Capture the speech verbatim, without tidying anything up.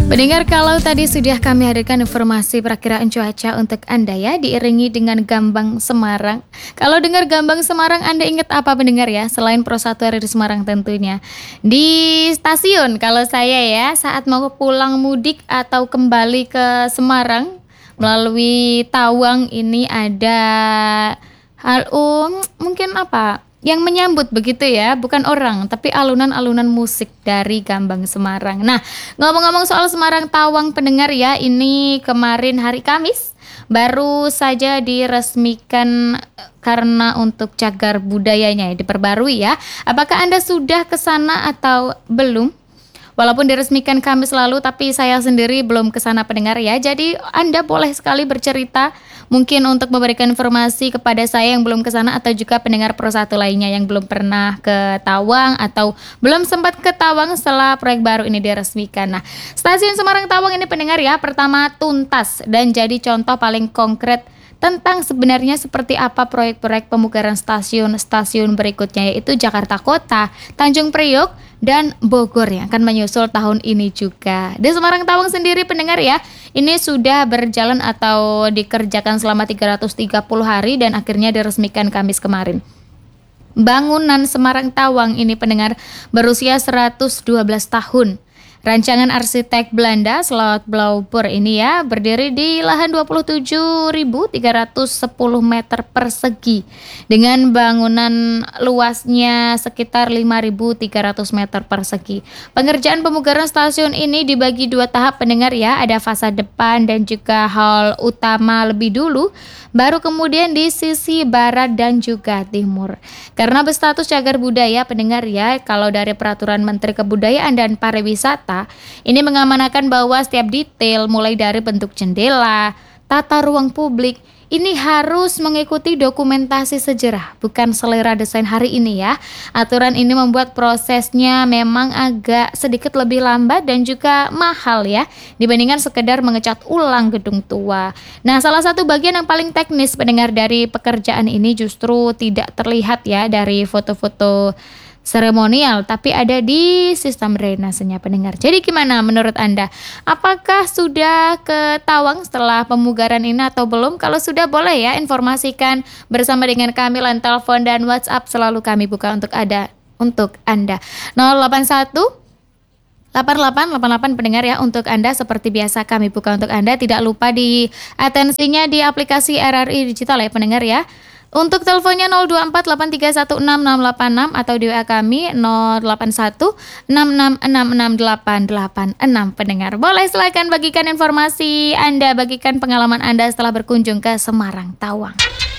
Pendengar, kalau tadi sudah kami hadirkan informasi perakiraan cuaca untuk Anda ya, diiringi dengan Gambang Semarang. Kalau dengar Gambang Semarang, Anda ingat apa pendengar ya? Selain Pro satu R I di Semarang tentunya. Di stasiun kalau saya ya, saat mau pulang mudik atau kembali ke Semarang melalui Tawang ini ada hal um, mungkin apa? Yang menyambut begitu ya, bukan orang, tapi alunan-alunan musik dari Gambang Semarang. Nah, ngomong-ngomong soal Semarang Tawang pendengar ya, ini kemarin hari Kamis baru saja diresmikan eh, karena untuk cagar budayanya ya, diperbarui ya. Apakah Anda sudah ke sana atau belum? Walaupun diresmikan Kamis lalu, tapi saya sendiri belum ke sana pendengar ya. Jadi Anda boleh sekali bercerita, mungkin untuk memberikan informasi kepada saya yang belum ke sana atau juga pendengar Pro satu lainnya yang belum pernah ke Tawang atau belum sempat ke Tawang setelah proyek baru ini diresmikan. Nah, stasiun Semarang Tawang ini pendengar ya, pertama tuntas dan jadi contoh paling konkret tentang sebenarnya seperti apa proyek-proyek pemugaran stasiun-stasiun berikutnya, yaitu Jakarta Kota, Tanjung Priok, dan Bogor yang akan menyusul tahun ini juga. Di Semarang Tawang sendiri pendengar ya, ini sudah berjalan atau dikerjakan selama tiga ratus tiga puluh hari dan akhirnya diresmikan Kamis kemarin. Bangunan Semarang Tawang ini pendengar berusia seratus dua belas tahun. Rancangan arsitek Belanda Slot Blaupunten ini ya berdiri di lahan dua puluh tujuh ribu tiga ratus sepuluh meter persegi dengan bangunan luasnya sekitar lima ribu tiga ratus meter persegi. Pengerjaan pemugaran stasiun ini dibagi dua tahap pendengar ya, ada fasa depan dan juga hal utama lebih dulu, baru kemudian di sisi barat dan juga timur. Karena berstatus cagar budaya pendengar ya, kalau dari peraturan Menteri Kebudayaan dan Pariwisata ini mengamanakan bahwa setiap detail mulai dari bentuk jendela, tata ruang publik ini harus mengikuti dokumentasi sejarah, bukan selera desain hari ini ya. Aturan ini membuat prosesnya memang agak sedikit lebih lambat dan juga mahal ya, dibandingkan sekedar mengecat ulang gedung tua. Nah, salah satu bagian yang paling teknis pendengar dari pekerjaan ini justru tidak terlihat ya dari foto-foto seremonial, tapi ada di sistem drainasenya pendengar. Jadi gimana menurut Anda? Apakah sudah ke Tawang setelah pemugaran ini atau belum? Kalau sudah boleh ya informasikan bersama dengan kami, line telepon dan WhatsApp selalu kami buka untuk ada untuk Anda. nol delapan satu delapan delapan delapan delapan pendengar ya, untuk Anda seperti biasa kami buka untuk Anda. Tidak lupa di atensinya di aplikasi R R I Digital ya pendengar ya. Untuk teleponnya nol dua empat delapan tiga satu enam enam delapan enam atau di W A kami nol delapan satu enam enam enam enam delapan delapan enam pendengar. Boleh silakan bagikan informasi Anda, bagikan pengalaman Anda setelah berkunjung ke Semarang Tawang.